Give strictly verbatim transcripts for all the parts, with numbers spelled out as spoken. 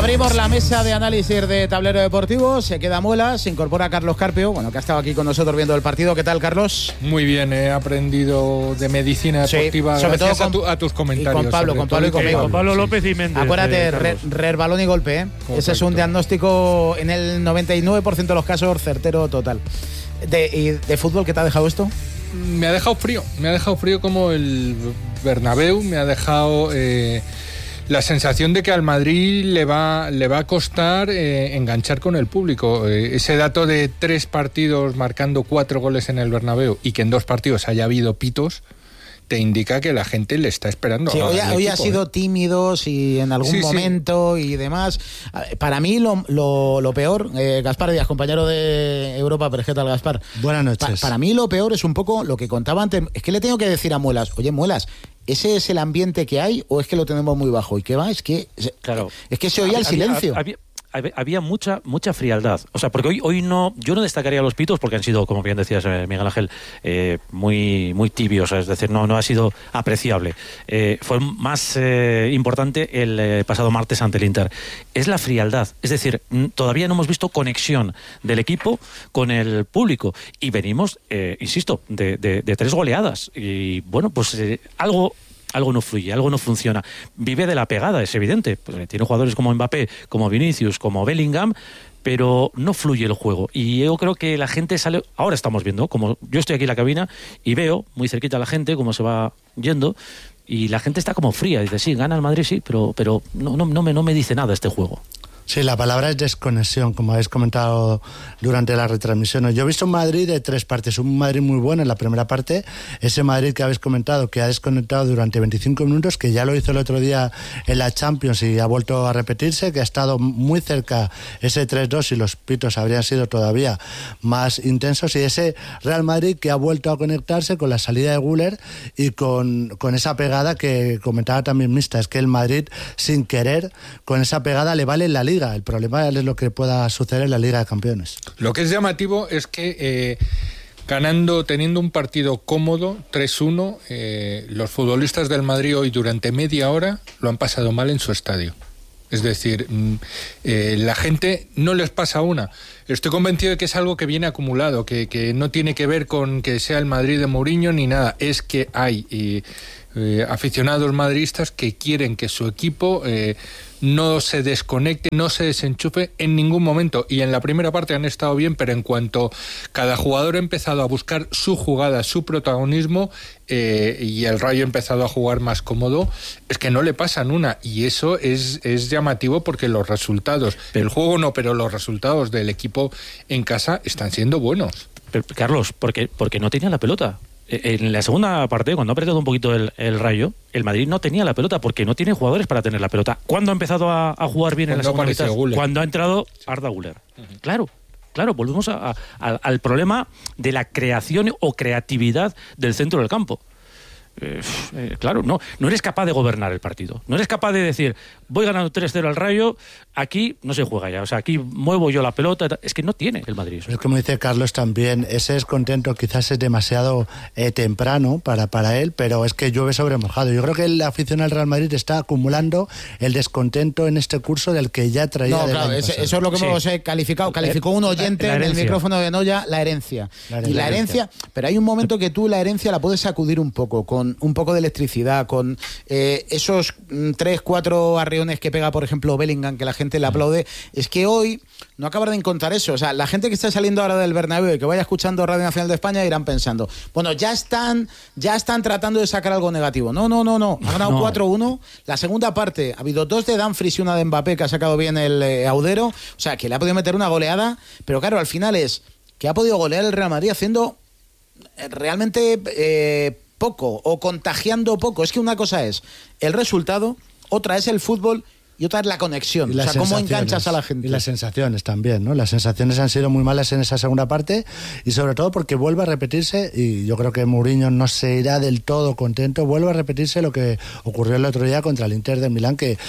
Abrimos la mesa de análisis de Tablero Deportivo. Se queda Muela, se incorpora Carlos Carpio, bueno, que ha estado aquí con nosotros viendo el partido. ¿Qué tal, Carlos? Muy bien, he aprendido de medicina deportiva, sí, sobre todo con, a, tu, a tus comentarios. Y con Pablo, con Pablo y conmigo. Con Pablo López y Méndez. Acuérdate, re, re, balón y golpe, ¿eh? Ese es un diagnóstico en el noventa y nueve por ciento de los casos certero total. De, ¿Y de fútbol qué te ha dejado esto? Me ha dejado frío, me ha dejado frío como el Bernabéu, me ha dejado... Eh, la sensación de que al Madrid le va, le va a costar eh, enganchar con el público. Eh, ese dato de tres partidos marcando cuatro goles en el Bernabéu y que en dos partidos haya habido pitos, te indica que la gente le está esperando. Sí, hoy, hoy equipo, ha sido ¿eh? tímido y en algún sí, momento sí. y demás. Para mí lo, lo, lo peor, eh, Gaspar Díaz, compañero de Europa, pero ¿qué tal, Gaspar? Buenas noches. Pa, para mí lo peor es un poco lo que contaba antes. Es que le tengo que decir a Muelas, oye, Muelas, ¿ese es el ambiente que hay o es que lo tenemos muy bajo? ¿Y qué va? Es que, claro. es que se oía el silencio. Había, había, había mucha mucha frialdad. O sea, porque hoy hoy no yo no destacaría los pitos porque han sido, como bien decías, eh, Miguel Ángel, eh, muy muy tibios. Es decir, no no ha sido apreciable. Eh, fue más eh, importante el eh, pasado martes ante el Inter. Es la frialdad. Es decir, n- todavía no hemos visto conexión del equipo con el público. Y venimos, eh, insisto, de, de, de tres goleadas. Y bueno, pues eh, algo... Algo no fluye, algo no funciona. Vive de la pegada, es evidente. Pues tiene jugadores como Mbappé, como Vinicius, como Bellingham, pero no fluye el juego. Y yo creo que la gente sale... Ahora estamos viendo, como yo estoy aquí en la cabina y veo muy cerquita a la gente cómo se va yendo y la gente está como fría. Dice, sí, gana el Madrid, sí, pero, pero no, no, no, me, no me dice nada este juego. Sí, la palabra es desconexión, como habéis comentado durante la retransmisión. Yo he visto un Madrid de tres partes, un Madrid muy bueno en la primera parte, ese Madrid que habéis comentado, que ha desconectado durante veinticinco minutos, que ya lo hizo el otro día en la Champions y ha vuelto a repetirse, que ha estado muy cerca ese tres dos y los pitos habrían sido todavía más intensos, y ese Real Madrid que ha vuelto a conectarse con la salida de Güler y con, con esa pegada que comentaba también Mista, es que el Madrid sin querer, con esa pegada le vale la liga. El problema es lo que pueda suceder en la Liga de Campeones. Lo que es llamativo es que eh, ganando, teniendo un partido cómodo, tres uno, eh, los futbolistas del Madrid hoy durante media hora lo han pasado mal en su estadio. Es decir, eh, la gente no les pasa una. Estoy convencido de que es algo que viene acumulado, que, que no tiene que ver con que sea el Madrid de Mourinho ni nada. Es que hay eh, eh, aficionados madridistas que quieren que su equipo... Eh, no se desconecte, no se desenchufe en ningún momento. Y en la primera parte han estado bien, pero en cuanto cada jugador ha empezado a buscar su jugada, su protagonismo, eh, y el Rayo ha empezado a jugar más cómodo, es que no le pasan una. Y eso es, es llamativo porque los resultados, el juego no, pero los resultados del equipo en casa están siendo buenos. Pero, Carlos, porque, porque no tenía la pelota. En la segunda parte, cuando ha apretado un poquito el, el Rayo, el Madrid no tenía la pelota porque no tiene jugadores para tener la pelota. ¿Cuándo ha empezado a, a jugar bien cuando en la segunda mitad? Güler. Cuando ha entrado Arda Güler. Uh-huh. Claro, claro, volvemos a, a, al problema de la creación o creatividad del centro del campo. Eh, eh, claro, no, no eres capaz de gobernar el partido. No eres capaz de decir, voy ganando tres cero al Rayo, aquí no se juega ya. O sea, aquí muevo yo la pelota. Es que no tiene el Madrid. Es como dice Carlos también, ese descontento quizás es demasiado eh, temprano para, para él, pero es que llueve sobre mojado. Yo creo que la afición al Real Madrid está acumulando el descontento en este curso del que ya traía. No, claro, ese, eso es lo que sí. hemos eh, calificado. Calificó un oyente en el micrófono de Noya la herencia. La herencia. Y la herencia, pero hay un momento que tú la herencia la puedes sacudir un poco con un poco de electricidad, con eh, esos tres, cuatro arriones que pega, por ejemplo, Bellingham, que la gente le aplaude. Es que hoy no acaban de encontrar eso. O sea, la gente que está saliendo ahora del Bernabéu y que vaya escuchando Radio Nacional de España irán pensando, bueno, ya están ya están tratando de sacar algo negativo. No, no, no, no. Ha ganado no. cuatro uno. La segunda parte, ha habido dos de Dumfries y una de Mbappé, que ha sacado bien el eh, Audero. O sea, que le ha podido meter una goleada. Pero claro, al final es que ha podido golear el Real Madrid haciendo realmente... Eh, poco o contagiando poco. Es que una cosa es el resultado, otra es el fútbol y otra es la conexión. O sea, cómo enganchas a la gente. Y las sensaciones también, ¿no? Las sensaciones han sido muy malas en esa segunda parte y sobre todo porque vuelve a repetirse, y yo creo que Mourinho no se irá del todo contento, vuelve a repetirse lo que ocurrió el otro día contra el Inter de Milán, que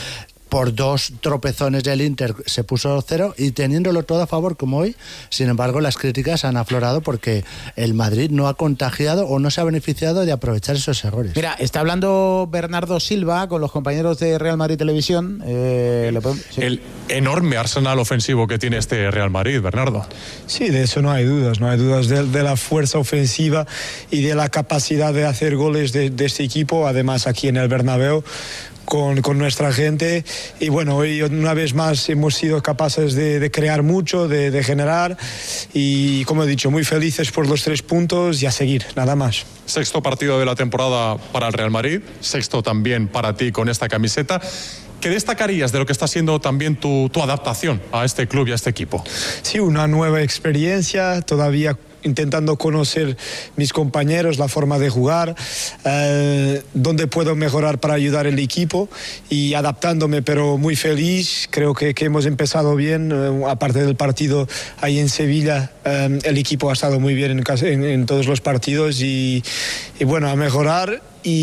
por dos tropezones del Inter se puso cero, y teniéndolo todo a favor como hoy, sin embargo las críticas han aflorado porque el Madrid no ha contagiado o no se ha beneficiado de aprovechar esos errores. Mira, está hablando Bernardo Silva con los compañeros de Real Madrid Televisión. Eh, ¿le podemos? Sí. El enorme arsenal ofensivo que tiene este Real Madrid, Bernardo. Sí, de eso no hay dudas, no hay dudas de, de la fuerza ofensiva y de la capacidad de hacer goles de, de este equipo, además aquí en el Bernabéu, Con, con nuestra gente. Y bueno, hoy una vez más hemos sido capaces de, de crear mucho, de, de generar, y como he dicho, muy felices por los tres puntos y a seguir, nada más. Sexto partido de la temporada para el Real Madrid, sexto también para ti con esta camiseta. ¿Qué destacarías de lo que está siendo también tu, tu adaptación a este club y a este equipo? Sí, una nueva experiencia, todavía intentando conocer mis compañeros, la forma de jugar, eh, dónde puedo mejorar para ayudar al equipo, y adaptándome, pero muy feliz. Creo que, que hemos empezado bien, eh, aparte del partido ahí en Sevilla, eh, el equipo ha estado muy bien en, en, en todos los partidos, y, y bueno, a mejorar.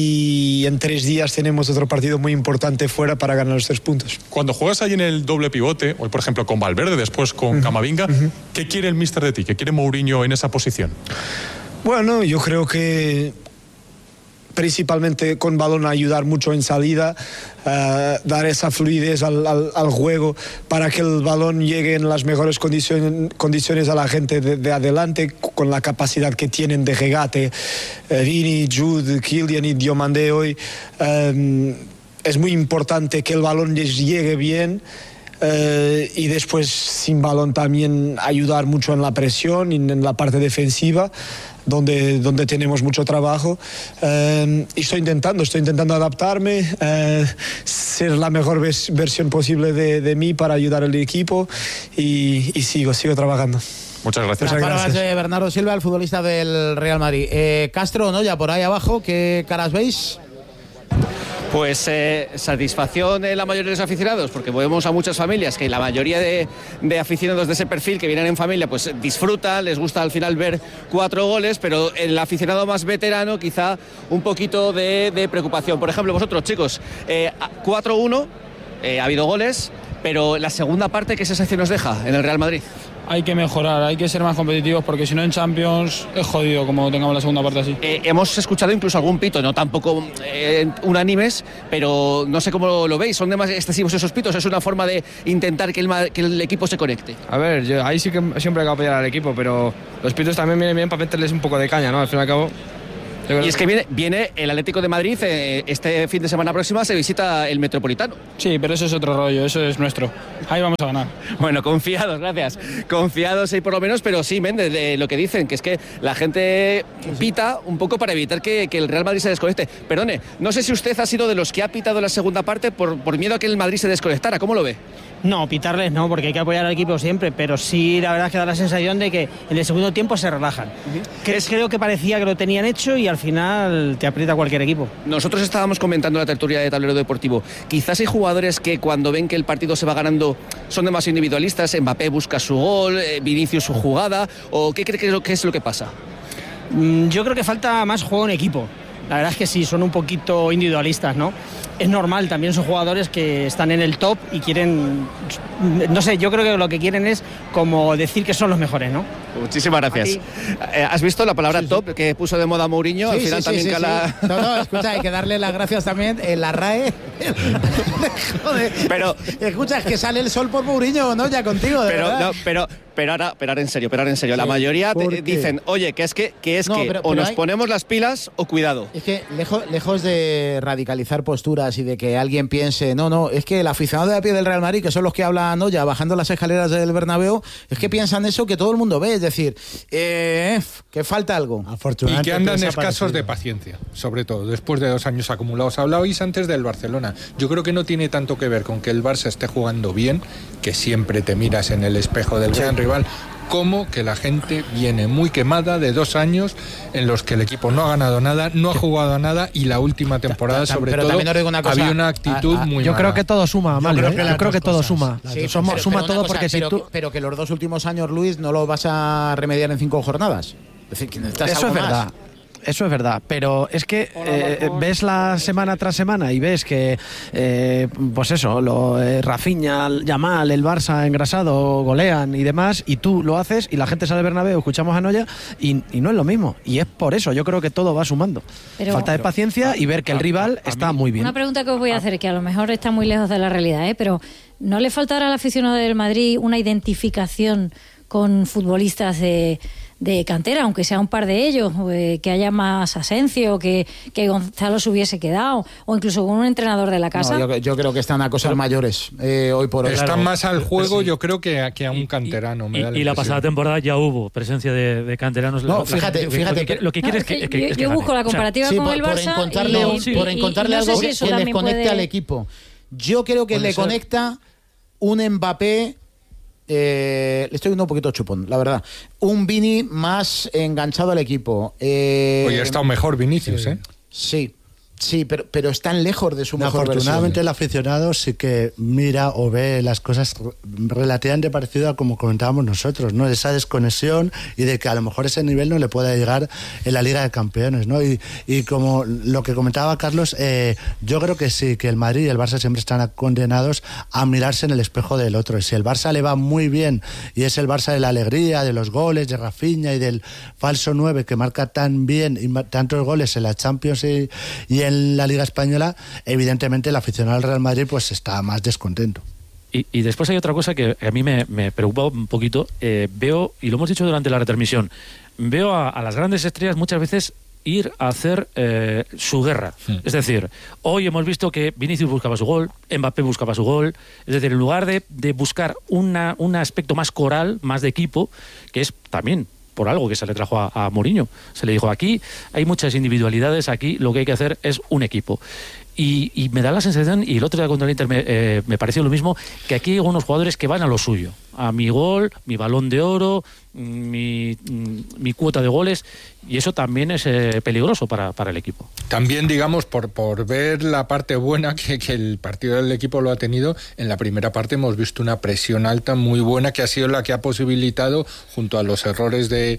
Y en tres días tenemos otro partido muy importante fuera para ganar los tres puntos. Cuando juegas ahí en el doble pivote, hoy por ejemplo con Valverde, después con uh-huh. Camavinga, uh-huh. ¿qué quiere el míster de ti? ¿Qué quiere Mourinho en esa posición? Bueno, yo creo que principalmente con balón ayudar mucho en salida, uh, dar esa fluidez al, al, al juego para que el balón llegue en las mejores condiciones, condiciones a la gente de, de adelante, con la capacidad que tienen de regate, uh, Vini, Jude, Kylian y Diomandé hoy. Um, es muy importante que el balón les llegue bien. Uh, y después sin balón también ayudar mucho en la presión y en la parte defensiva, donde, donde tenemos mucho trabajo, uh, y estoy intentando, estoy intentando adaptarme, uh, ser la mejor ves, versión posible de, de mí para ayudar al equipo, y, y sigo, sigo trabajando. Muchas gracias. Las palabras de Bernardo Silva, el futbolista del Real Madrid. Eh, Castro, ¿no? Ya por ahí abajo, ¿qué caras veis? Pues eh, satisfacción en la mayoría de los aficionados, porque vemos a muchas familias que la mayoría de, de aficionados de ese perfil que vienen en familia pues disfrutan, les gusta al final ver cuatro goles, pero el aficionado más veterano quizá un poquito de, de preocupación. Por ejemplo, vosotros chicos, eh, cuatro uno, eh, ha habido goles, pero la segunda parte, ¿qué sensación nos deja en el Real Madrid? Hay que mejorar, hay que ser más competitivos, porque si no en Champions es jodido como tengamos la segunda parte así. Eh, hemos escuchado incluso algún pito, no tampoco eh, unánimes, pero no sé cómo lo veis, ¿son demasiado excesivos esos pitos? ¿Es una forma de intentar que el, que el equipo se conecte? A ver, yo, ahí sí que siempre hay que apoyar al equipo, pero los pitos también vienen bien para meterles un poco de caña, ¿no? Al fin y al cabo. Y es que viene, viene el Atlético de Madrid, eh, este fin de semana próxima se visita el Metropolitano. Sí, pero eso es otro rollo, eso es nuestro. Ahí vamos a ganar. Bueno, confiados, gracias. Confiados ahí por lo menos, pero sí, men, de, de lo que dicen, que es que la gente pita un poco para evitar que, que el Real Madrid se desconecte. Perdone, no sé si usted ha sido de los que ha pitado la segunda parte por, por miedo a que el Madrid se desconectara, ¿cómo lo ve? No, pitarles no, porque hay que apoyar al equipo siempre, pero sí la verdad es que da la sensación de que en el segundo tiempo se relajan. Uh-huh. Que es, creo que parecía que lo tenían hecho y al final te aprieta cualquier equipo. Nosotros estábamos comentando en la tertulia de Tablero Deportivo, quizás hay jugadores que cuando ven que el partido se va ganando son demasiado individualistas, Mbappé busca su gol, Vinicius su jugada, ¿o qué cree que es lo que, es lo que pasa? Mm, yo creo que falta más juego en equipo. La verdad es que sí, son un poquito individualistas, ¿no? Es normal, también son jugadores que están en el top y quieren, no sé, yo creo que lo que quieren es como decir que son los mejores, ¿no? Muchísimas gracias. Eh, ¿Has visto la palabra sí, top sí. que puso de moda Mourinho? Sí, Al final sí, también sí, cala... sí. No, no, escucha, hay que darle las gracias también en la R A E. Joder. Pero... Escucha, es que sale el sol por Mourinho, ¿no? Ya contigo, de pero, verdad. No, pero... Pero ahora, pero ahora en serio, pero ahora en serio. Sí, la mayoría te dicen, oye, que es que, que, es no, que pero, o pero nos hay... ponemos las pilas o cuidado. Es que lejos, lejos de radicalizar posturas y de que alguien piense, no, no, es que el aficionado de a pie del Real Madrid, que son los que hablan ¿no? ya bajando las escaleras del Bernabéu, es que piensan eso que todo el mundo ve, es decir, eh, que falta algo. Y que andan escasos de paciencia, sobre todo, después de dos años acumulados. Hablabais antes del Barcelona. Yo creo que no tiene tanto que ver con que el Barça esté jugando bien, que siempre te miras en el espejo del gran rival, como que la gente viene muy quemada de dos años en los que el equipo no ha ganado nada, no ha jugado nada y la última temporada sobre pero todo una cosa, había una actitud a, a, muy yo mala. creo que todo suma, yo Mario, creo ¿eh? que, yo creo que todo cosas. suma sí, suma, pero, suma pero todo cosa, porque pero, si tú... pero que los dos últimos años, Luis, no lo vas a remediar en cinco jornadas. Es decir, que eso es verdad. Más. Eso es verdad, pero es que eh, ves la semana tras semana y ves que, eh, pues eso, lo, eh, Rafinha, Yamal, el Barça engrasado, golean y demás, y tú lo haces y la gente sale al Bernabéu, escuchamos a Noya y, y no es lo mismo. Y es por eso, yo creo que todo va sumando. Pero, Falta de paciencia y ver que el rival está muy bien. Una pregunta que os voy a hacer, que a lo mejor está muy lejos de la realidad, ¿eh? Pero ¿no le faltará al aficionado del Madrid una identificación con futbolistas de... de cantera, aunque sea un par de ellos, eh, que haya más Asensio, que, que Gonzalo se hubiese quedado, o incluso con un entrenador de la casa? No, yo, yo creo que están a cosas Pero, mayores eh, hoy por hoy. Están claro. más al juego, sí. yo creo, que a, que a un canterano. Y, me da y, la, y la pasada temporada ya hubo presencia de, de canteranos. No, fíjate, lo, fíjate. Lo que, lo que quieres no, es que, que, yo, es que yo gane. busco la comparativa o sea, con sí, el por, Barça por encontrarle, y, un, sí, por encontrarle y, y no algo sé que, si que le conecte puede... al equipo. Yo creo que le ser. conecta un Mbappé. Eh, le estoy viendo un poquito chupón, la verdad. Un Vini más enganchado al equipo. Eh, Oye, ha estado mejor Vinicius, ¿eh? Sí. Sí, pero, pero están lejos de su no, mejor afortunadamente versión. El aficionado sí que mira o ve las cosas relativamente parecido a como comentábamos nosotros, ¿no? Esa desconexión y de que a lo mejor ese nivel no le pueda llegar en la Liga de Campeones, ¿no? Y, y como lo que comentaba Carlos, eh, yo creo que sí, que el Madrid y el Barça siempre están condenados a mirarse en el espejo del otro. Y si el Barça le va muy bien y es el Barça de la alegría, de los goles, de Rafinha y del falso nueve que marca tan bien y tantos goles en la Champions y, y en en la Liga Española, evidentemente el aficionado al Real Madrid pues está más descontento. Y, y después hay otra cosa que a mí me, me preocupa un poquito. Eh, veo, y lo hemos dicho durante la retransmisión, veo a, a las grandes estrellas muchas veces ir a hacer eh, su guerra. Sí. Es decir, hoy hemos visto que Vinicius buscaba su gol, Mbappé buscaba su gol. Es decir, en lugar de, de buscar una, un aspecto más coral, más de equipo, que es también por algo que se le trajo a, a Mourinho. Se le dijo, aquí hay muchas individualidades, aquí lo que hay que hacer es un equipo. Y, y me da la sensación, y el otro día contra el Inter me, eh, me pareció lo mismo, que aquí hay algunos jugadores que van a lo suyo, a mi gol, mi balón de oro, mi, mi cuota de goles, y eso también es eh, peligroso para, para el equipo. También, digamos, por, por ver la parte buena que, que el partido del equipo lo ha tenido, en la primera parte hemos visto una presión alta muy buena, que ha sido la que ha posibilitado, junto a los errores de,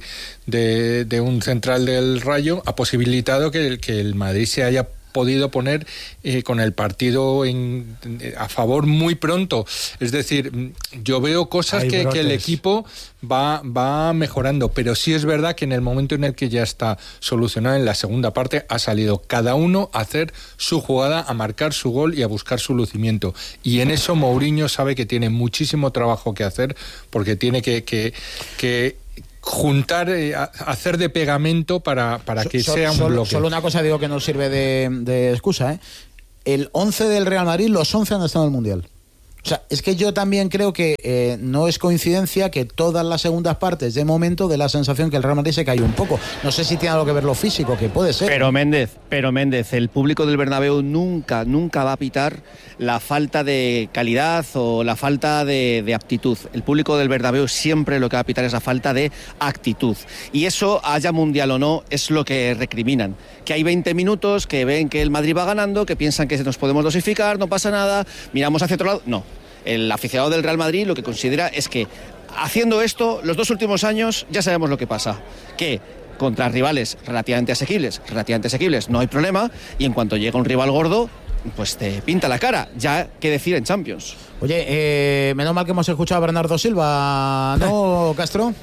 de, de un central del Rayo, ha posibilitado que, que el Madrid se haya podido poner eh, con el partido en, a favor muy pronto. Es decir, yo veo cosas que, que el equipo va, va mejorando, pero sí es verdad que en el momento en el que ya está solucionado en la segunda parte, ha salido cada uno a hacer su jugada, a marcar su gol y a buscar su lucimiento. Y en eso Mourinho sabe que tiene muchísimo trabajo que hacer, porque tiene que... que, que juntar, eh, hacer de pegamento para, para que so, sea un solo, bloque. Solo una cosa digo que no sirve de, de excusa, ¿eh? El once del Real Madrid, los once han estado en el Mundial. O sea, es que yo también creo que eh, no es coincidencia que todas las segundas partes, de momento, de la sensación que el Real Madrid se cayó un poco. No sé si tiene algo que ver lo físico, que puede ser. Pero Méndez, pero Méndez, el público del Bernabéu nunca, nunca va a pitar la falta de calidad o la falta de, de aptitud. El público del Bernabéu siempre lo que va a pitar es la falta de actitud. Y eso, haya Mundial o no, es lo que recriminan. Que hay veinte minutos, que ven que el Madrid va ganando, que piensan que nos podemos dosificar, no pasa nada, miramos hacia otro lado. No. El aficionado del Real Madrid lo que considera es que haciendo esto, los dos últimos años ya sabemos lo que pasa, que contra rivales relativamente asequibles, relativamente asequibles no hay problema, y en cuanto llega un rival gordo, pues te pinta la cara, ya qué decir en Champions. Oye, eh, menos mal que hemos escuchado a Bernardo Silva, ¿no, Castro?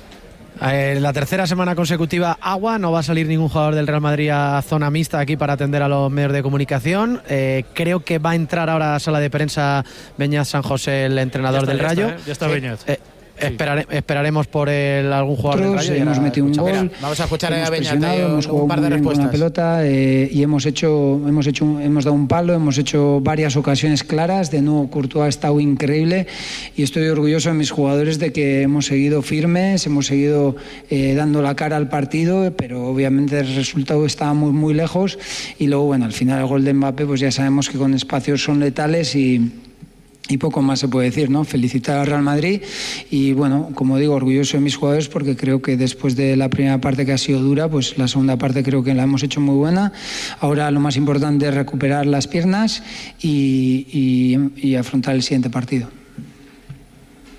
Eh, la tercera semana consecutiva agua, no va a salir ningún jugador del Real Madrid a zona mixta aquí para atender a los medios de comunicación. Eh, creo que va a entrar ahora a sala de prensa Beñat San José, el entrenador está, del ya Rayo. Está, ¿eh? Ya está sí. Beñat. Eh, Sí. Esperare, esperaremos por el, algún jugador del Rayo. Hemos metido un gol. Mira, vamos a escuchar a Beñat, hemos jugado un par de respuestas. Con la pelota eh, y hemos hecho, hemos hecho, hemos dado un palo, hemos hecho varias ocasiones claras. De nuevo, Courtois ha estado increíble y estoy orgulloso de mis jugadores de que hemos seguido firmes, hemos seguido eh, dando la cara al partido, pero obviamente el resultado estaba muy muy lejos. Y luego, bueno, al final el gol de Mbappé, pues ya sabemos que con espacios son letales y Y poco más se puede decir, ¿no? Felicitar al Real Madrid y, bueno, como digo, orgulloso de mis jugadores porque creo que después de la primera parte que ha sido dura, pues la segunda parte creo que la hemos hecho muy buena. Ahora lo más importante es recuperar las piernas y, y, y afrontar el siguiente partido.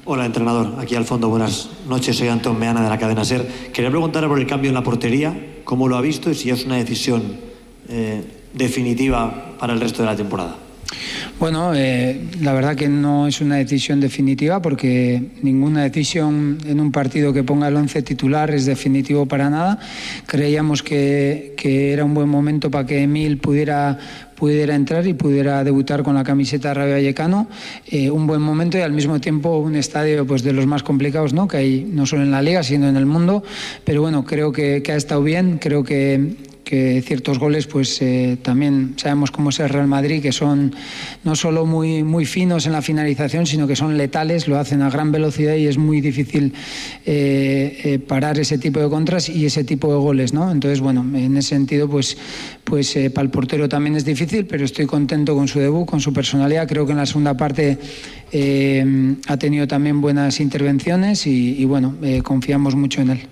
Hola, entrenador. Aquí al fondo, buenas noches. Soy Antón Meana de la cadena SER. Quería preguntar por el cambio en la portería, cómo lo ha visto y si es una decisión eh, definitiva para el resto de la temporada. Bueno, eh, la verdad que no es una decisión definitiva, porque ninguna decisión en un partido que ponga el once titular es definitivo para nada. Creíamos que, que era un buen momento para que Emil pudiera pudiera entrar y pudiera debutar con la camiseta de Rayo Vallecano. Eh, un buen momento y al mismo tiempo un estadio pues de los más complicados, ¿no?, que hay no solo en la Liga sino en el mundo. Pero bueno, creo que, que ha estado bien. Creo que que ciertos goles pues eh, también sabemos cómo es el Real Madrid, que son no solo muy, muy finos en la finalización, sino que son letales, lo hacen a gran velocidad y es muy difícil eh, eh, parar ese tipo de contras y ese tipo de goles, ¿no? Entonces, bueno, en ese sentido pues, pues eh, para el portero también es difícil, pero estoy contento con su debut, con su personalidad. Creo que en la segunda parte eh, ha tenido también buenas intervenciones y, y bueno, eh, confiamos mucho en él.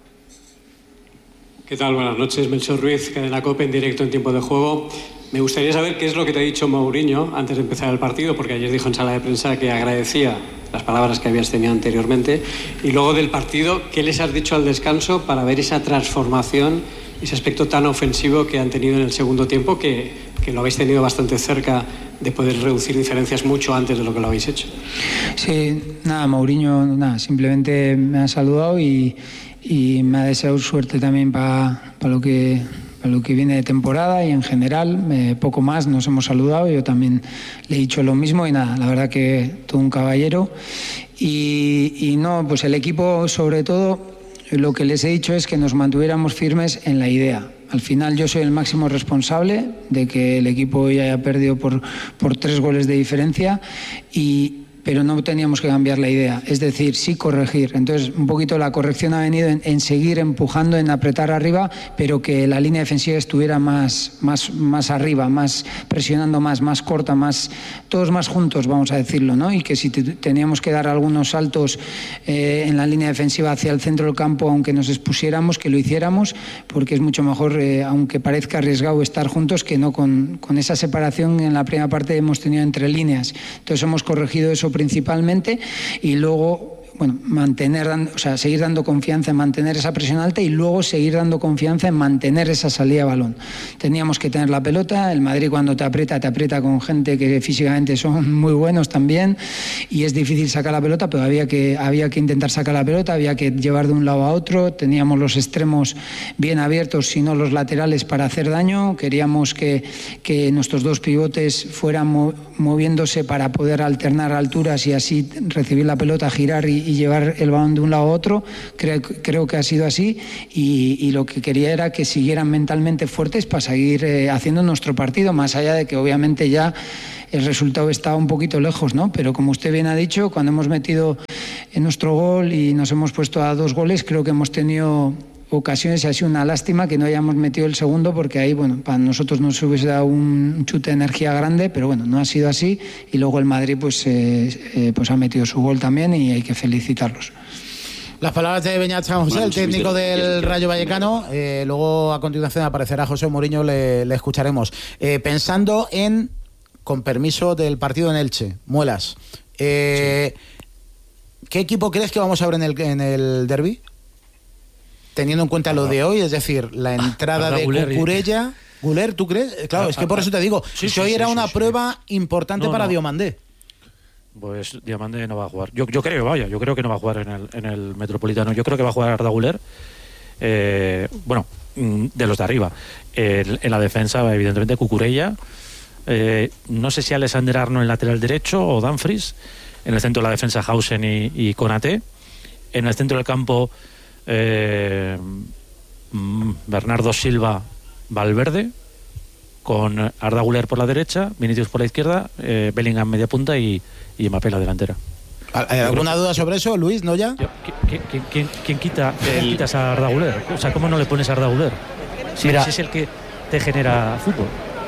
¿Qué tal? Buenas noches, Melchor Ruiz, Cadena COPE, en directo en tiempo de juego. Me gustaría saber qué es lo que te ha dicho Mourinho antes de empezar el partido, porque ayer dijo en sala de prensa que agradecía las palabras que habías tenido anteriormente. Y luego del partido, ¿qué les has dicho al descanso para ver esa transformación, ese aspecto tan ofensivo que han tenido en el segundo tiempo, que, que lo habéis tenido bastante cerca de poder reducir diferencias mucho antes de lo que lo habéis hecho? Sí, nada, Mourinho, nada, simplemente me ha saludado y... y me ha deseado suerte también para pa lo que para lo que viene de temporada y en general, eh, poco más, nos hemos saludado, yo también le he dicho lo mismo y nada, la verdad que todo un caballero y, y no, pues el equipo sobre todo lo que les he dicho es que nos mantuviéramos firmes en la idea. Al final yo soy el máximo responsable de que el equipo hoy haya perdido por, por tres goles de diferencia y pero no teníamos que cambiar la idea, es decir, sí corregir. Entonces, un poquito la corrección ha venido en, en seguir empujando, en apretar arriba, pero que la línea defensiva estuviera más, más, más arriba, más presionando más, más corta, más todos más juntos, vamos a decirlo, ¿no? Y que si te, teníamos que dar algunos saltos eh, en la línea defensiva hacia el centro del campo, aunque nos expusiéramos, que lo hiciéramos, porque es mucho mejor, eh, aunque parezca arriesgado, estar juntos que no con, con esa separación en la primera parte hemos tenido entre líneas. Entonces hemos corregido eso principalmente y luego bueno, mantener, o sea, seguir dando confianza en mantener esa presión alta y luego seguir dando confianza en mantener esa salida de balón. Teníamos que tener la pelota, el Madrid cuando te aprieta, te aprieta con gente que físicamente son muy buenos también y es difícil sacar la pelota, pero había que, había que intentar sacar la pelota, había que llevar de un lado a otro, teníamos los extremos bien abiertos, si no los laterales para hacer daño, queríamos que, que nuestros dos pivotes fueran moviéndose para poder alternar alturas y así recibir la pelota, girar y y llevar el balón de un lado a otro. Creo, creo que ha sido así y, y lo que quería era que siguieran mentalmente fuertes para seguir eh, haciendo nuestro partido, más allá de que obviamente ya el resultado está un poquito lejos, ¿no? Pero como usted bien ha dicho, cuando hemos metido en nuestro gol y nos hemos puesto a dos goles, creo que hemos tenido ocasiones y ha sido una lástima que no hayamos metido el segundo, porque ahí, bueno, para nosotros nos hubiese dado un chute de energía grande, pero bueno, no ha sido así y luego el Madrid pues, eh, eh, pues ha metido su gol también y hay que felicitarlos. Las palabras de Beñat San José, el técnico del Rayo Vallecano. Eh, luego a continuación aparecerá José Mourinho, le, le escucharemos. Eh, pensando en, con permiso del partido en Elche, Muelas, eh, sí. ¿qué equipo crees que vamos a ver en el, en el derbi? Teniendo en cuenta lo de hoy, es decir, la entrada de Cucurella. Guler, ¿tú crees? Claro, es que por eso te digo, sí, si sí, hoy sí, era sí, una sí, prueba sí. importante no, para no. Diomandé. Pues Diomandé no va a jugar. Yo, yo creo, vaya, yo creo que no va a jugar en el, en el Metropolitano. Yo creo que va a jugar Arda Güler. Eh, bueno, de los de arriba. Eh, en la defensa, evidentemente, Cucurella. Eh, no sé si Alexander Arnold en lateral derecho o Dumfries. En el centro de la defensa, Hausen y, y Konaté. En el centro del campo, Eh, Bernardo Silva, Valverde, con Arda Güler por la derecha, Vinicius por la izquierda, eh, Bellingham media punta y, y Mbappé la delantera. ¿Alguna duda sobre eso, Luis? ¿No ya? ¿Quién, quién, quién, quién quita, el... quitas a Arda Güler? O sea, ¿cómo no le pones a Arda Güler? Si, si es el que te genera fútbol.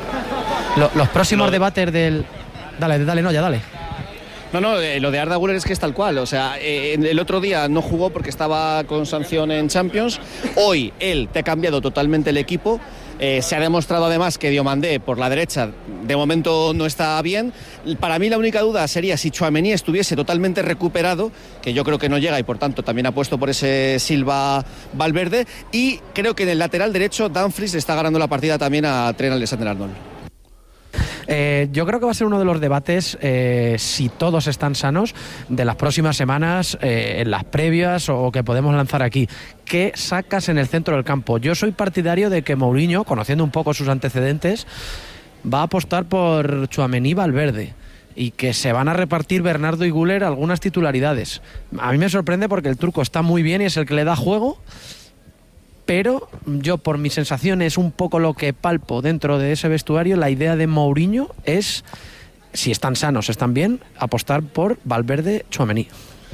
Lo, los próximos no. debates del... Dale, dale, no, ya dale. No, no, eh, lo de Arda Güler es que es tal cual. O sea, eh, el otro día no jugó porque estaba con sanción en Champions. Hoy él te ha cambiado totalmente el equipo. Eh, se ha demostrado además que Diomandé por la derecha de momento no está bien. Para mí la única duda sería si Tchouaméni estuviese totalmente recuperado, que yo creo que no llega y por tanto también ha puesto por ese Silva Valverde, y creo que en el lateral derecho Dumfries está ganando la partida también a Trent Alexander-Arnold. Eh, yo creo que va a ser uno de los debates, eh, si todos están sanos, de las próximas semanas, eh, en las previas o que podemos lanzar aquí. ¿Qué sacas en el centro del campo? Yo soy partidario de que Mourinho, conociendo un poco sus antecedentes, va a apostar por Tchouaméni y Valverde, y que se van a repartir Bernardo y Güler algunas titularidades. A mí me sorprende porque el turco está muy bien y es el que le da juego, pero yo, por mis sensaciones, un poco lo que palpo dentro de ese vestuario, la idea de Mourinho es, si están sanos, están bien, apostar por Valverde, Tchouaméni.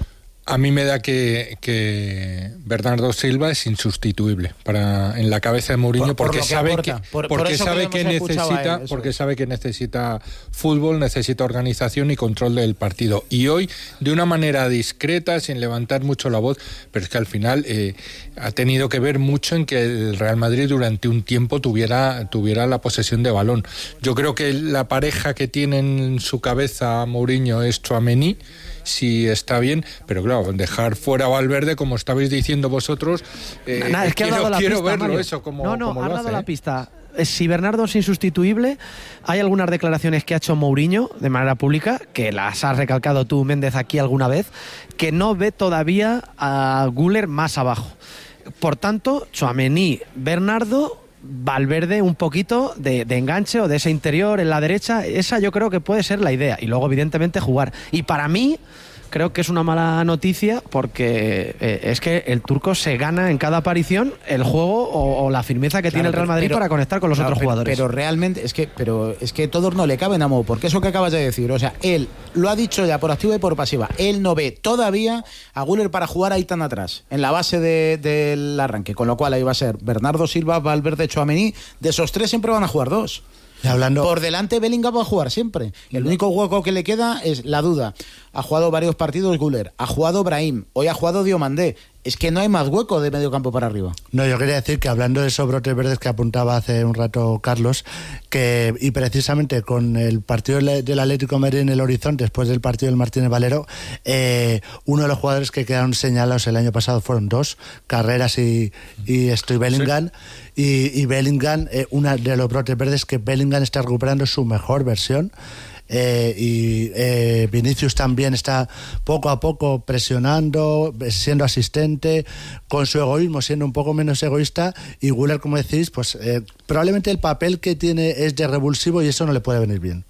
A mí me da que, que Bernardo Silva es insustituible para en la cabeza de Mourinho, por, porque por sabe que, por, porque por sabe que, que necesita él, porque es. sabe que necesita fútbol, necesita organización y control del partido. Y hoy, de una manera discreta, sin levantar mucho la voz, pero es que al final eh, ha tenido que ver mucho en que el Real Madrid durante un tiempo tuviera tuviera la posesión de balón. Yo creo que la pareja que tiene en su cabeza Mourinho es Tchouaméni, si está bien, pero claro, dejar fuera a Valverde, como estabais diciendo vosotros, eh, Nada, es que quiero, ha dado la quiero pista, verlo Mario. eso como, no, no, como ha lo dado hace, la ¿eh? pista. Si Bernardo es insustituible, hay algunas declaraciones que ha hecho Mourinho de manera pública, que las has recalcado tú, Méndez, aquí alguna vez, que no ve todavía a Güler más abajo. Por tanto, Tchouaméni, Bernardo, Valverde un poquito de, de enganche o de ese interior en la derecha, esa yo creo que puede ser la idea, y luego evidentemente jugar. Y para mí creo que es una mala noticia porque eh, es que el turco se gana en cada aparición el juego o, o la firmeza que claro, tiene el Real Madrid pero, para conectar con los claro, otros pero, jugadores. Pero realmente es que pero es que todos no le caben a Mou, porque eso que acabas de decir, o sea, él lo ha dicho ya por activa y por pasiva, él no ve todavía a Güler para jugar ahí tan atrás, en la base de, del arranque, con lo cual ahí va a ser Bernardo Silva, Valverde, Tchouaméni, de esos tres siempre van a jugar dos. Hablando... Por delante Bellingham va a jugar siempre. El único hueco que le queda es la duda. Ha jugado varios partidos Güler, ha jugado Brahim, hoy ha jugado Diomandé. Es que no hay más hueco de medio campo para arriba. No, yo quería decir que hablando de esos brotes verdes que apuntaba hace un rato Carlos, que y precisamente con el partido del Atlético de Madrid en el horizonte, después del partido del Martínez Valero, eh, uno de los jugadores que quedaron señalados el año pasado fueron dos, Carreras y, y estoy Bellingham. Sí. Y, y Bellingham, eh, uno de los brotes verdes que Bellingham está recuperando su mejor versión. Eh, y eh, Vinicius también está poco a poco presionando, siendo asistente, con su egoísmo, siendo un poco menos egoísta, y Güler, como decís, pues eh, probablemente el papel que tiene es de revulsivo y eso no le puede venir bien.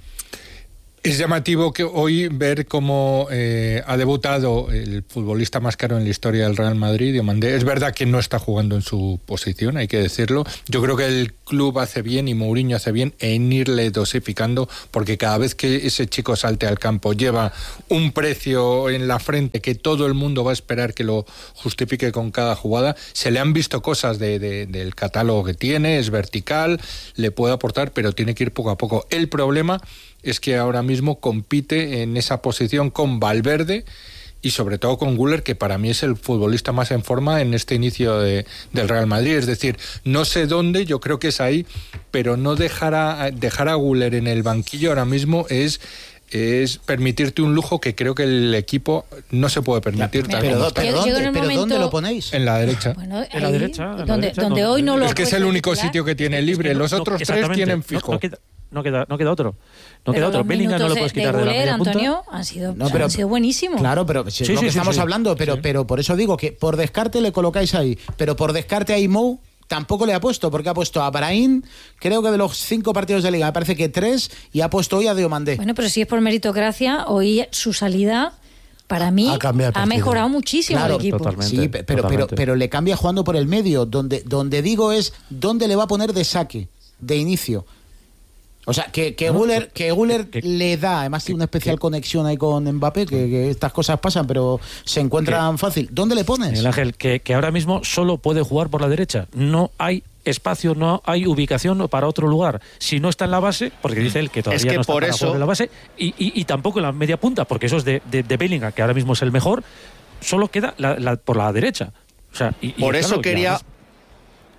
Es llamativo que hoy ver cómo eh, ha debutado el futbolista más caro en la historia del Real Madrid, Diomandé. Es verdad que no está jugando en su posición, hay que decirlo. Yo creo que el club hace bien y Mourinho hace bien en irle dosificando, porque cada vez que ese chico salte al campo lleva un precio en la frente que todo el mundo va a esperar que lo justifique con cada jugada. Se le han visto cosas de, de, del catálogo que tiene, es vertical, le puede aportar, pero tiene que ir poco a poco. El problema es que ahora mismo compite en esa posición con Valverde y sobre todo con Güler, que para mí es el futbolista más en forma en este inicio de, del Real Madrid. Es decir, no sé dónde, yo creo que es ahí, pero no dejar a, dejar a Güler en el banquillo ahora mismo es... es permitirte un lujo que creo que el equipo no se puede permitir. Ya, pero, pero, pero, ¿dónde, pero momento... ¿dónde lo ponéis? En la derecha. Bueno, en la derecha. En donde, la derecha, donde hoy no lo es que es el único titular. Sitio que tiene libre. Es que no, los otros no, tres tienen fijo. No, no queda, no, queda, no queda otro. No queda otro. Bellingham no lo puedes quitar de, Güler, de la media punta. Antonio, han sido, no, pero, han sido buenísimos. Claro, pero si sí, es lo sí, que sí, estamos sí, hablando, pero, sí. pero por eso digo que por descarte le colocáis ahí, pero por descarte ahí Mou tampoco le ha puesto, porque ha puesto a Brahim, creo que de los cinco partidos de Liga, me parece que tres, y ha puesto hoy a Diomandé. Bueno, pero si es por meritocracia, hoy su salida, para mí, ha, ha mejorado muchísimo claro, el equipo. Totalmente, sí, pero, pero, pero le cambia jugando por el medio, donde, donde digo es, ¿dónde le va a poner de saque, de inicio? O sea, que, que, no, Güler, que Güler que, le da, además tiene una especial que, conexión ahí con Mbappé, que, que estas cosas pasan, pero se encuentran que, fácil. ¿Dónde le pones? El Ángel, que, que ahora mismo solo puede jugar por la derecha. No hay espacio, no hay ubicación para otro lugar. Si no está en la base, porque dice él que todavía es que no está por para eso... jugar en la base, y, y, y tampoco en la media punta, porque eso es de, de, de Bellingham, que ahora mismo es el mejor, solo queda la, la, por la derecha. O sea, y, por y, eso claro, quería...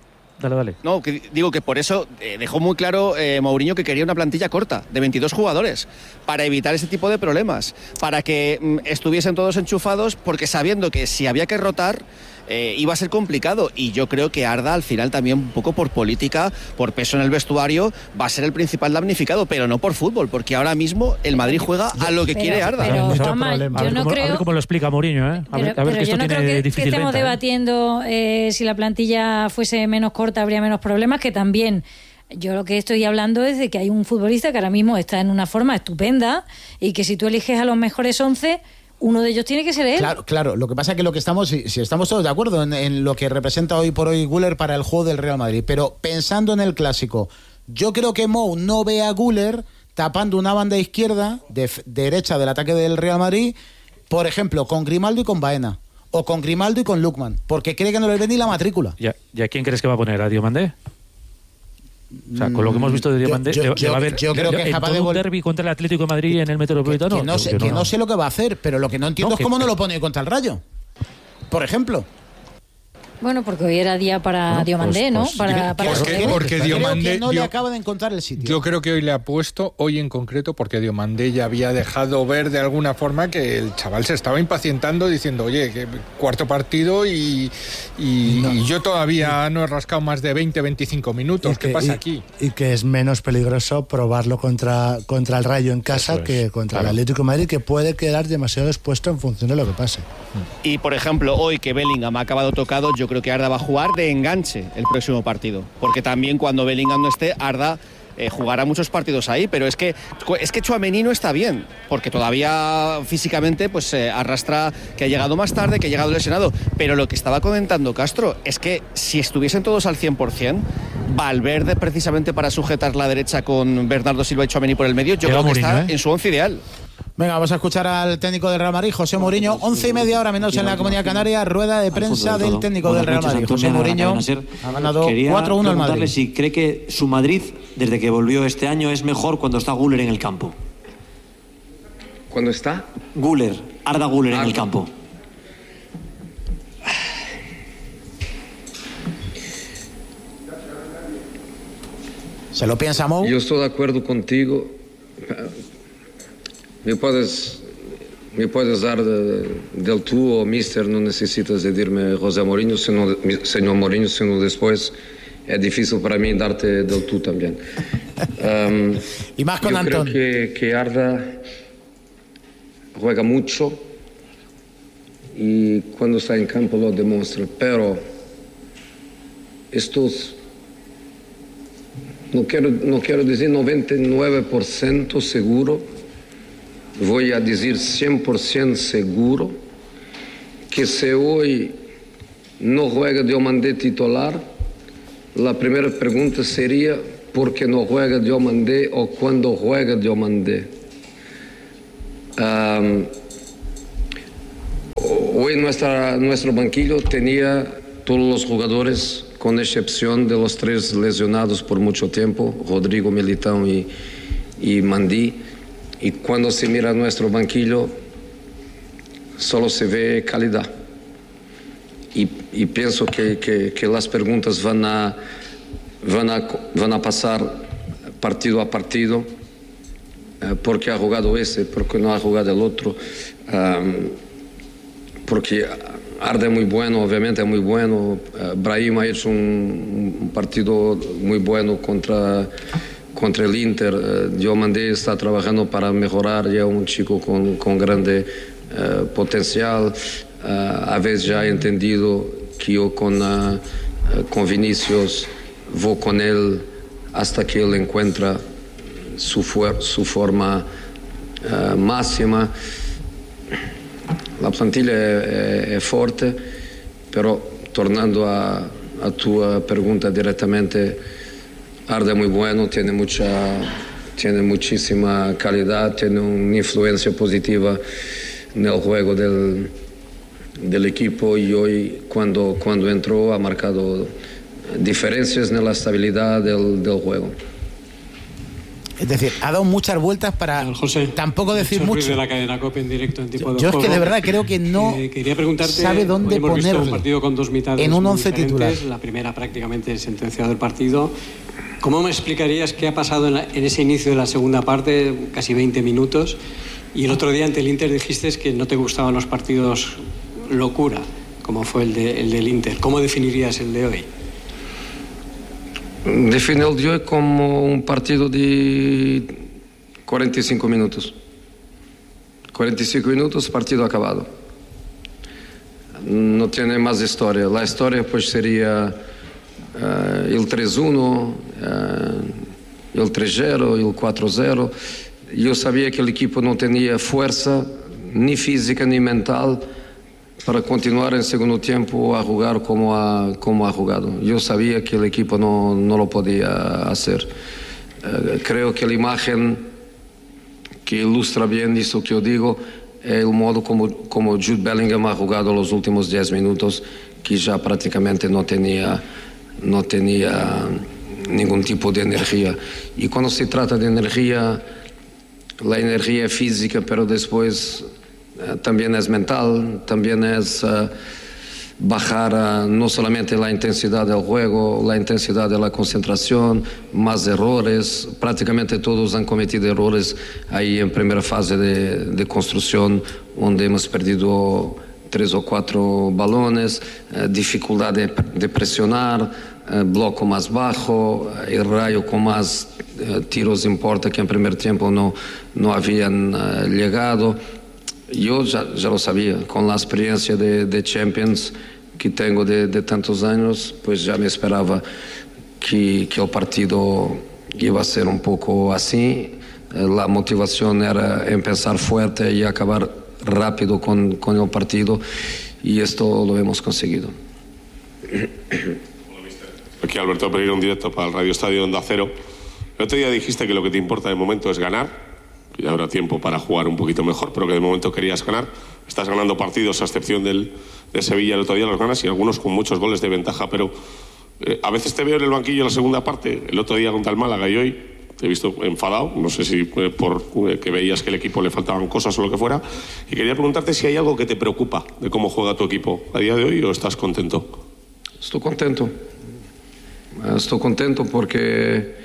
Dale, dale. No, que digo que por eso eh, dejó muy claro eh, Mourinho que quería una plantilla corta, de veintidós jugadores, para evitar ese tipo de problemas, para que mm, estuviesen todos enchufados, porque sabiendo que si había que rotar, eh, iba a ser complicado. Y yo creo que Arda, al final, también un poco por política, por peso en el vestuario, va a ser el principal damnificado, pero no por fútbol, porque ahora mismo el Madrid juega a lo que pero, quiere Arda. Pero, Juanma, yo a, ver no cómo, creo... a ver cómo lo explica Mourinho, ¿eh? A ver, Pero, a ver pero que esto yo no tiene creo que, difícil que estemos venta, ¿eh? debatiendo eh, si la plantilla fuese menos corta habría menos problemas, que también yo lo que estoy hablando es de que hay un futbolista que ahora mismo está en una forma estupenda y que si tú eliges a los mejores once, uno de ellos tiene que ser él. Claro, claro. Lo que pasa es que lo que estamos, si, si estamos todos de acuerdo en, en lo que representa hoy por hoy Güler para el juego del Real Madrid, pero pensando en el clásico, yo creo que Mou no ve a Güler tapando una banda izquierda, de, de derecha del ataque del Real Madrid, por ejemplo, con Grimaldo y con Baena, o con Grimaldo y con Lookman, porque cree que no le ven ni la matrícula. ¿Y a, ¿Y a quién crees que va a poner? ¿A Diomandé? O sea, con lo que hemos visto de Diomandé, yo, yo, le va a ver, yo creo que es capaz de un derbi contra el Atlético de Madrid en el Metropolitano. Que, que, no, sé, que no, no sé lo que va a hacer, pero lo que no entiendo no, es cómo que, no lo pone contra el Rayo, por ejemplo. Bueno, porque hoy era día para bueno, Diomandé, pues, ¿no? Pues, para, para porque, porque, porque Diomandé creo que no le acaba de encontrar el sitio. Yo creo que hoy le ha puesto, hoy en concreto, porque Diomandé ya había dejado ver de alguna forma que el chaval se estaba impacientando diciendo, oye, que cuarto partido y, y, no. y yo todavía no he rascado más de veinte, veinticinco minutos. Que, ¿Qué pasa y, aquí? Y que es menos peligroso probarlo contra, contra el Rayo en casa es, que contra claro. el Atlético de Madrid, que puede quedar demasiado expuesto en función de lo que pase. Y, por ejemplo, hoy que Bellingham ha acabado tocado, yo creo que Arda va a jugar de enganche el próximo partido, porque también cuando Bellingham no esté, Arda eh, jugará muchos partidos ahí, pero es que es que Tchouaméni no está bien, porque todavía físicamente pues eh, arrastra que ha llegado más tarde, que ha llegado lesionado, pero lo que estaba comentando Castro es que si estuviesen todos al cien por ciento, Valverde precisamente para sujetar la derecha con Bernardo Silva y Tchouaméni por el medio, yo creo que está ¿eh? en su once ideal. Venga, vamos a escuchar al técnico del Real Madrid, José Mourinho. Once y media hora menos en la Comunidad Canaria, rueda de prensa del técnico del Real Madrid. José Mourinho ha ganado cuatro uno al Madrid. Preguntarle si cree que su Madrid, desde que volvió este año, es mejor cuando está Güler en el campo. ¿Cuándo está? Güler, Arda Güler ah, en el campo. ¿Se lo piensa Mou? Yo estoy de acuerdo contigo. Me puedes, me puedes dar de, del tú o mister, no necesitas decirme José Mourinho, sino, señor Mourinho, sino después es difícil para mí darte del tú también. Um, y más con yo Antón. Creo que, que Arda juega mucho y cuando está en campo lo demuestra, pero estos, no quiero, no quiero decir noventa y nueve por ciento seguro, voy a decir cien por ciento seguro que si hoy no juega Diomandé titular, la primera pregunta sería ¿por qué no juega Diomandé o cuándo juega Diomandé? Um, hoy nuestra, nuestro banquillo tenía todos los jugadores con excepción de los tres lesionados por mucho tiempo, Rodrigo, Militão y, y Mandí. Y cuando se mira nuestro banquillo, solo se ve calidad. Y, y pienso que, que, que las preguntas van a, van, a, van a pasar partido a partido. Eh, ¿Por qué ha jugado ese? ¿Por qué no ha jugado el otro? Um, porque Arda es muy bueno, obviamente es muy bueno. Uh, Brahim ha hecho un, un partido muy bueno contra... contra el Inter. uh, Diomandé está trabajando para mejorar, ya un chico con, con grande uh, potencial. Uh, a veces ya he entendido que yo con, uh, con Vinicius voy con él hasta que él encuentra su, fu- su forma uh, máxima. La plantilla es, es fuerte, pero tornando a, a tu pregunta directamente, Arda es muy bueno, tiene mucha, tiene muchísima calidad, tiene una influencia positiva en el juego del, del equipo y hoy cuando, cuando entró ha marcado diferencias en la estabilidad del, del juego. Es decir, ha dado muchas vueltas para José, tampoco decir mucho. Ruiz de la cadena COPE en directo en tiempo yo, de yo juego. es que de verdad creo que no eh, quería preguntarte, sabe dónde hemos visto ponerle un partido con dos mitades en un muy once titular. La primera prácticamente sentenciado el partido. ¿Cómo me explicarías qué ha pasado en, la, en ese inicio de la segunda parte, casi veinte minutos? Y el otro día ante el Inter dijiste que no te gustaban los partidos locura, como fue el, de, el del Inter. ¿Cómo definirías el de hoy? Defino el de hoy como un partido de cuarenta y cinco minutos. cuarenta y cinco minutos, partido acabado. No tiene más historia. La historia pues sería uh, el tres uno, uh, el tres cero, el cuatro cero. Yo sabía que el equipo no tenía fuerza, ni física ni mental, para continuar en segundo tiempo a jugar como ha, como ha jugado. Yo sabía que el equipo no, no lo podía hacer. Uh, creo que la imagen que ilustra bien eso que yo digo es el modo como, como Jude Bellingham ha jugado los últimos diez minutos, que ya prácticamente no tenía, no tenía ningún tipo de energía. Y cuando se trata de energía, la energía es física, pero después uh, también es mental, también es uh, bajar uh, no solamente la intensidad del juego, la intensidad de la concentración, más errores. Prácticamente todos han cometido errores ahí en primera fase de, de construcción, donde hemos perdido tres o cuatro balones, uh, dificultad de, de presionar, uh, bloco más bajo, uh, el rayo con más uh, tiros en puerta que en primer tiempo no, no habían uh, llegado. Yo ya, ya lo sabía, con la experiencia de, de Champions que tengo de, de tantos años, pues ya me esperaba que, que el partido iba a ser un poco así. La motivación era empezar fuerte y acabar rápido con, con el partido, y esto lo hemos conseguido. Aquí Alberto Pereira, un directo para el Radio Estadio Onda Cero. El otro día dijiste que lo que te importa de momento es ganar, y habrá tiempo para jugar un poquito mejor, pero que de momento querías ganar. Estás ganando partidos, a excepción del, de Sevilla, el otro día los ganas, y algunos con muchos goles de ventaja, pero eh, a veces te veo en el banquillo en la segunda parte, el otro día contra el Málaga, y hoy te he visto enfadado, no sé si eh, por eh, que veías que al equipo le faltaban cosas o lo que fuera, y quería preguntarte si hay algo que te preocupa de cómo juega tu equipo a día de hoy, o estás contento. Estoy contento, estoy contento porque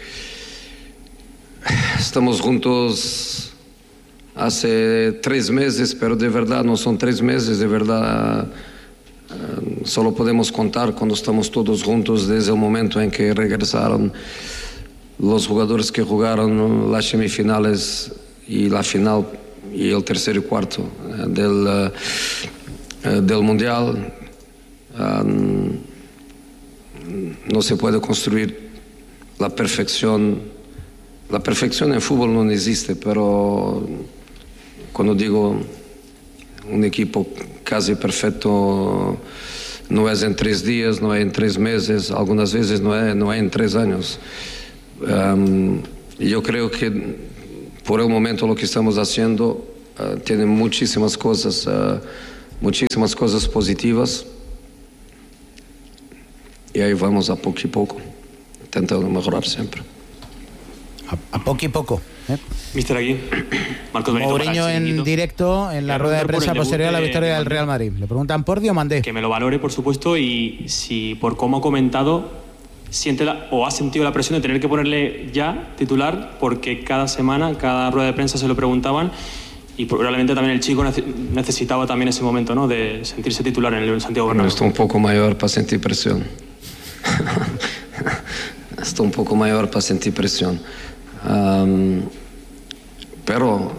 estamos juntos hace tres meses, pero de verdad no son tres meses, de verdad uh, solo podemos contar cuando estamos todos juntos desde el momento en que regresaron los jugadores que jugaron las semifinales y la final y el tercer y cuarto uh, del, uh, uh, del Mundial. Um, no se puede construir la perfección. La perfección en fútbol no existe, pero cuando digo un equipo casi perfecto, no es en tres días, no es en tres meses, algunas veces no es, no es en tres años. Um, yo creo que por el momento lo que estamos haciendo uh, tiene muchísimas cosas, uh, muchísimas cosas positivas, y ahí vamos a poco y poco, intentando mejorar siempre. A, a poco y poco. ¿eh? Mister aquí, Marcos Benito. Mourinho en directo en la rueda de prensa posterior a la victoria del Real Madrid. Le preguntan por Diomandé. Que me lo valore, por supuesto, y si por cómo ha comentado, siente la, o ha sentido la presión de tener que ponerle ya titular, porque cada semana, cada rueda de prensa se lo preguntaban, y probablemente también el chico necesitaba también ese momento, ¿no?, de sentirse titular en el Santiago Bernabéu. Estoy un poco mayor para sentir presión. Estoy un poco mayor para sentir presión. Um, pero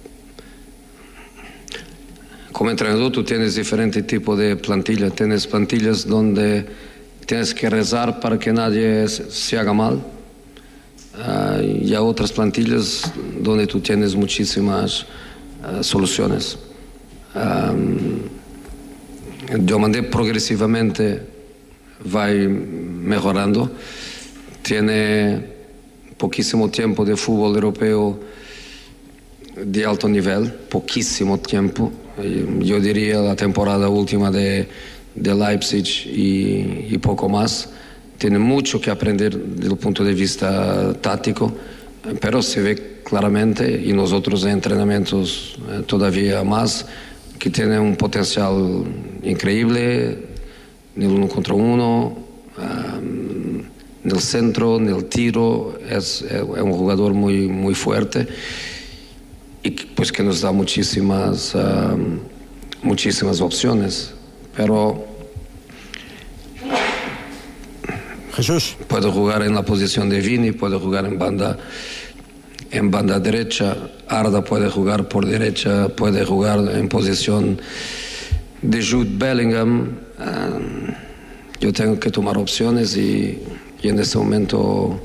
como entrenador tú tienes diferente tipo de plantilla. Tienes plantillas donde tienes que rezar para que nadie se haga mal, uh, y hay otras plantillas donde tú tienes muchísimas uh, soluciones. Um, yo mandé progresivamente va mejorando, tiene poquísimo tiempo de fútbol europeo de alto nivel, poquísimo tiempo, yo diría la temporada última de, de Leipzig y, y poco más. Tiene mucho que aprender desde el punto de vista táctico, pero se ve claramente, y nosotros en entrenamientos eh, todavía más, que tiene un potencial increíble en el uno contra uno, um, en el centro, en el tiro. Es, es un jugador muy, muy fuerte y pues que nos da muchísimas, um, muchísimas opciones, pero Jesús puede jugar en la posición de Vini, puede jugar en banda en banda derecha, Arda puede jugar por derecha, puede jugar en posición de Jude Bellingham. Um, yo tengo que tomar opciones y, y en este momento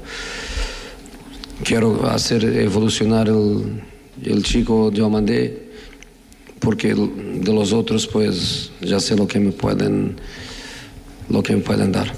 quiero hacer evolucionar el, el chico Diomandé, porque de los otros pues ya sé lo que me pueden lo que me pueden dar.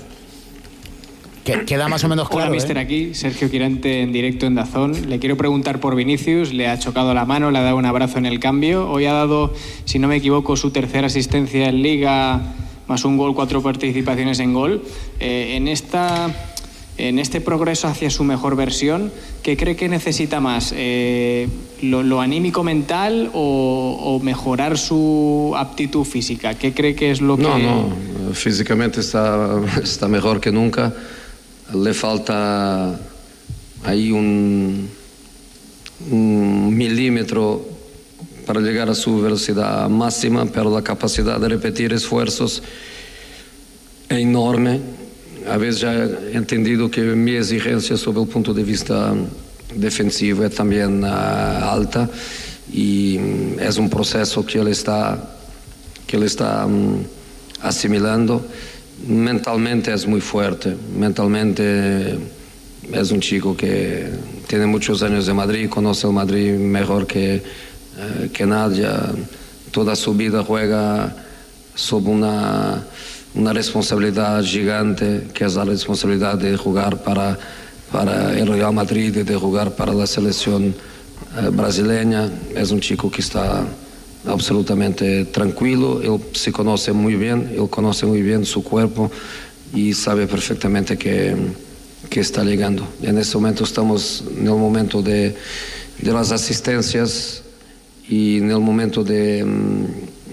Que, queda más o menos claro. Hola, mister, ¿eh? Aquí Sergio Quirante en directo en Dazón. Le quiero preguntar por Vinicius. Le ha chocado la mano, le ha dado un abrazo en el cambio. Hoy ha dado, si no me equivoco, su tercera asistencia en Liga, más un gol, cuatro participaciones en gol. Eh, en esta, en este progreso hacia su mejor versión, ¿qué cree que necesita más? Eh, lo, ¿Lo anímico mental o, o mejorar su aptitud física? ¿Qué cree que es lo que...? No, no. Físicamente está, está mejor que nunca. Le falta ahí un, un milímetro para llegar a su velocidad máxima, pero la capacidad de repetir esfuerzos es enorme. A veces ya he entendido que mi exigencia sobre el punto de vista defensivo es también uh, alta, y es un proceso que él está, que él está um, asimilando. Mentalmente es muy fuerte, mentalmente es un chico que tiene muchos años de Madrid, conoce el Madrid mejor que, eh, que nadie. Toda su vida juega sobre una, una responsabilidad gigante, que es la responsabilidad de jugar para, para el Real Madrid y de jugar para la selección eh, brasileña. Es un chico que está absolutamente tranquilo, él se conoce muy bien, él conoce muy bien su cuerpo y sabe perfectamente que, que está llegando. En este momento estamos en el momento de, de las asistencias y en el momento de um,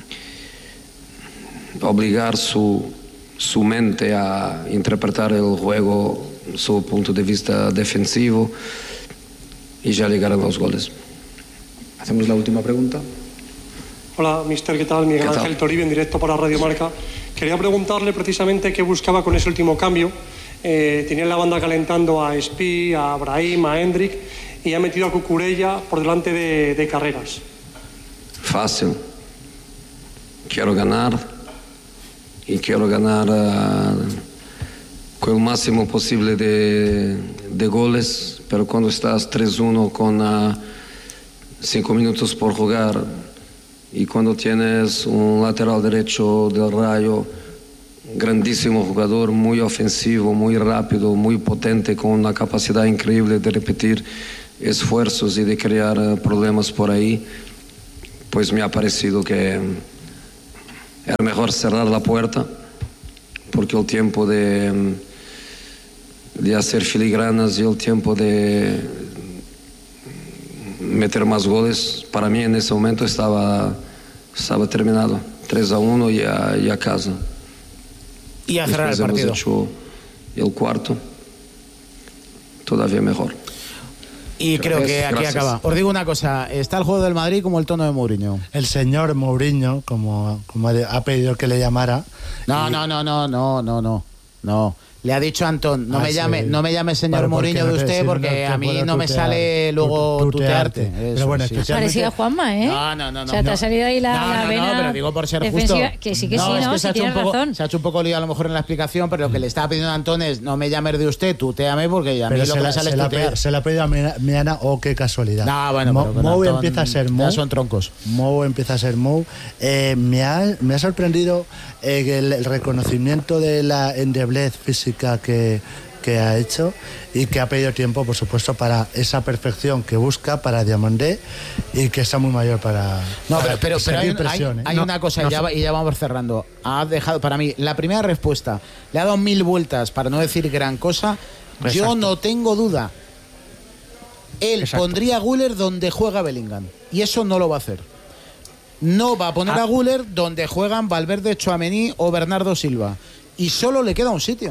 obligar su, su mente a interpretar el juego su punto de vista defensivo, y ya llegarán los goles. Hacemos la última pregunta. Hola, mister, ¿qué tal? Miguel Ángel Toribio, en directo para Radio Marca. Quería preguntarle precisamente qué buscaba con ese último cambio. Eh, tenía en la banda calentando a Espí, a Brahim, a Hendrik, y ha metido a Cucurella por delante de, de Carreras. Fácil. Quiero ganar, y quiero ganar uh, con el máximo posible de, de goles, pero cuando estás tres uno con uh, cinco minutos por jugar, y cuando tienes un lateral derecho del Rayo, grandísimo jugador, muy ofensivo, muy rápido, muy potente, con una capacidad increíble de repetir esfuerzos y de crear uh, problemas por ahí, pues me ha parecido que era mejor cerrar la puerta, porque el tiempo de, de hacer filigranas y el tiempo de meter más goles, para mí en ese momento estaba, estaba terminado. tres a uno y a, y a casa. Y a cerrar el partido. Hemos hecho el cuarto todavía mejor. Y creo que aquí Gracias. acaba. Os digo una cosa, está el juego del Madrid como el tono de Mourinho. El señor Mourinho, como, como ha pedido que le llamara. No, y... no, no, no, no, no, no, no. Le ha dicho Antón, no ah, me llame, sí. no me llame señor Pero Mourinho de usted, si porque no a mí no tutear, me sale luego tu, tutearte. tutearte. Eso, Pero bueno, sí. Parecía a Juanma, ¿eh? No, no, no. O sea, te no. ha salido ahí la, no, la no, vena no, pero digo por ser defensiva, justo. que sí que no, sí, es ¿no? que Si se, ha hecho un tienes poco, razón. se ha hecho un poco lío a lo mejor en la explicación, pero lo que le estaba pidiendo a Antón es no me llames de usted, tuteame, porque a mí Pero lo se que la, me sale se es la tutear. pe- se la ha pedido a Miana, oh, qué casualidad. No, bueno, Mo, pero con Mou Antón empieza a ser ya Mou. son troncos. Mou empieza a ser Mou. Eh, me, ha, me ha sorprendido eh, el, el reconocimiento de la endeblez física que, que ha hecho, y que ha pedido tiempo, por supuesto, para esa perfección que busca para Diamandé, y que está muy mayor para. No, para pero, pero, pero hay, seguir presión, hay- ¿eh? hay No, una cosa, no y, ya, sé. va- y ya vamos cerrando. Ha dejado, para mí, la primera respuesta, le ha dado mil vueltas para no decir gran cosa. Yo Exacto. no tengo duda. Él Exacto. pondría a Güler donde juega Bellingham. Y eso no lo va a hacer. No va a poner ah. a Güler donde juegan Valverde, Tchouaméni o Bernardo Silva. Y solo le queda un sitio.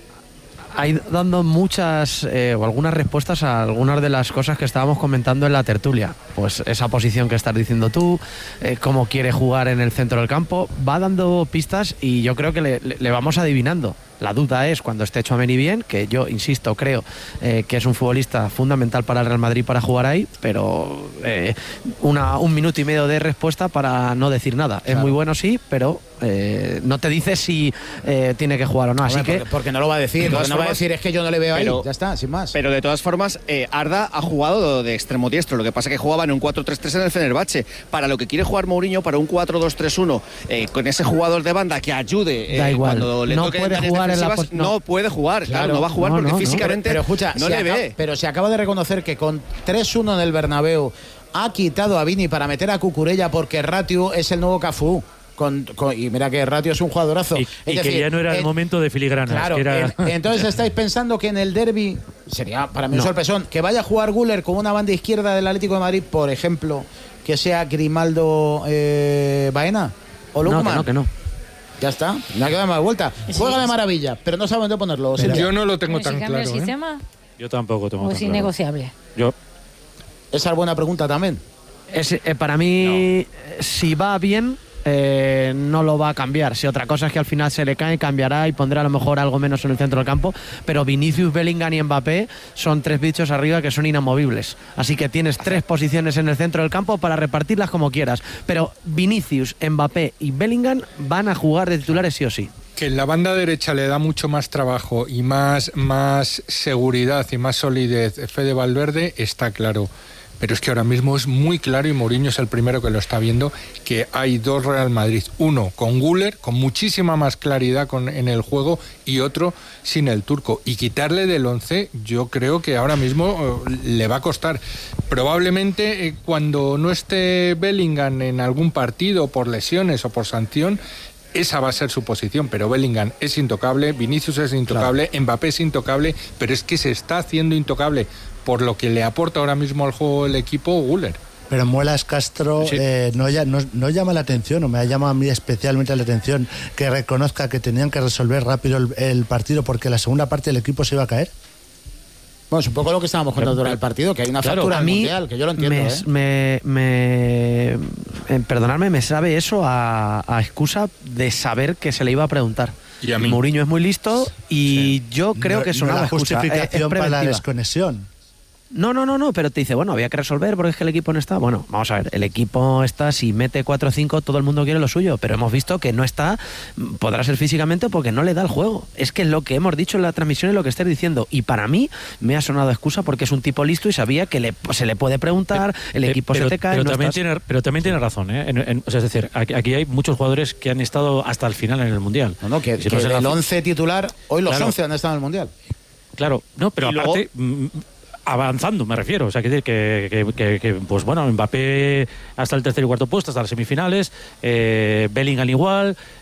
Ha ido dando muchas eh, o algunas respuestas a algunas de las cosas que estábamos comentando en la tertulia. Pues esa posición que estás diciendo tú, eh, cómo quiere jugar en el centro del campo, va dando pistas y yo creo que le, le vamos adivinando. La duda es cuando esté Tchouaméni bien, que yo insisto, creo eh, que es un futbolista fundamental para el Real Madrid para jugar ahí, pero eh, una, un minuto y medio de respuesta para no decir nada. Claro. Es muy bueno, sí, pero eh, no te dice si eh, tiene que jugar o no. Así Hombre, que porque, porque no lo va a decir, porque no formas, va a decir es que yo no le veo pero, ahí, ya está, sin más. Pero de todas formas, eh, Arda ha jugado de extremo diestro, lo que pasa es que jugaba en un cuatro tres tres en el Fenerbahce. Para lo que quiere jugar Mourinho, para un cuatro dos tres uno, eh, con ese jugador de banda que ayude eh, da igual. cuando le no toque puede jugar en la pos- no. no puede jugar, claro, claro, no va a jugar no, porque no, físicamente no. Pero, pero escucha, no se le acaba, ve. Pero se acaba de reconocer que con tres uno en el Bernabéu ha quitado a Vini para meter a Cucurella porque Ratiu es el nuevo Cafú. Con, con, y mira que Ratio es un jugadorazo. Y, es y decir, que ya no era el, el momento de filigranas. Claro, que era... el, entonces estáis pensando que en el derbi sería para mí un no. sorpresón que vaya a jugar Güler con una banda izquierda del Atlético de Madrid, por ejemplo, que sea Grimaldo eh, Baena o Lukman. No, que no, que no. Ya está, no hay que dar más vuelta. Juega de maravilla, pero no sabe dónde ponerlo. Pero yo no lo tengo ¿Pero tan si claro. el sistema? ¿eh? Yo tampoco tengo ¿O tan es claro. innegociable? Yo. Esa es buena pregunta también. Es, eh, para mí, no. si va bien, eh, no lo va a cambiar. Si otra cosa es que al final se le cae, cambiará y pondrá a lo mejor algo menos en el centro del campo. Pero Vinicius, Bellingham y Mbappé son tres bichos arriba que son inamovibles. Así que tienes tres posiciones en el centro del campo para repartirlas como quieras. Pero Vinicius, Mbappé y Bellingham van a jugar de titulares sí o sí. Que en la banda derecha le da mucho más trabajo y más, más seguridad y más solidez Fede Valverde, está claro. Pero es que ahora mismo es muy claro, y Mourinho es el primero que lo está viendo, que hay dos Real Madrid. Uno con Güler, con muchísima más claridad con, en el juego, y otro sin el turco. Y quitarle del once, yo creo que ahora mismo eh, le va a costar. Probablemente eh, cuando no esté Bellingham en algún partido por lesiones o por sanción, esa va a ser su posición, pero Bellingham es intocable, Vinicius es intocable, claro. Mbappé es intocable, pero es que se está haciendo intocable por lo que le aporta ahora mismo al juego el equipo Güler. Pero Muelas Castro sí. eh, no, no, no llama la atención, o me ha llamado a mí especialmente la atención, que reconozca que tenían que resolver rápido el, el partido porque la segunda parte del equipo se iba a caer. Bueno, es un poco lo que estábamos contando durante el partido, que hay una claro, factura mundial, que yo lo entiendo. Me, ¿eh? me, me, eh, perdonadme, me sabe eso a, a excusa de saber que se le iba a preguntar. Y a mí. Mourinho es muy listo y sí. yo creo no, que es una no justificación es, es para la desconexión. No, no, no, no, pero te dice, bueno, había que resolver porque es que el equipo no está. Bueno, vamos a ver, el equipo está, si mete cuatro o cinco, todo el mundo quiere lo suyo, pero hemos visto que no está, podrá ser físicamente porque no le da el juego. Es que lo que hemos dicho en la transmisión es lo que estés diciendo, y para mí me ha sonado excusa porque es un tipo listo y sabía que le, se le puede preguntar, el equipo pero, se te cae. Pero, no también, estás... tiene, pero también tiene razón, ¿eh? En, en, o sea, es decir, aquí, aquí hay muchos jugadores que han estado hasta el final en el Mundial. No, no, que, si que no del la... once titular, hoy los claro. once han estado en el Mundial. Claro, no, pero y aparte... luego... avanzando, me refiero, o sea, que, que, que, que, que pues bueno, Mbappé hasta el tercer y cuarto puesto, hasta las semifinales, eh, Bellingham igual,